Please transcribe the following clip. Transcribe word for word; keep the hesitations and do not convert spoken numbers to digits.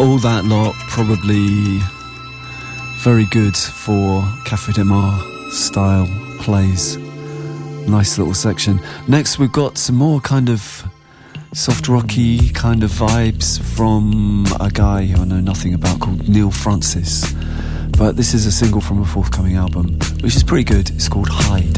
all that lot probably very good for Cafe de Mar style plays. Nice little section. Next we've got some more kind of soft rocky kind of vibes from a guy who I know nothing about called Neil Francis. But this is a single from a forthcoming album, which is pretty good. It's called Hide.